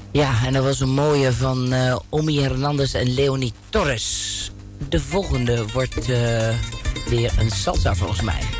Ja, en dat was een mooie van Omi Hernandez en Leonie Torres. De volgende wordt weer een salsa volgens mij.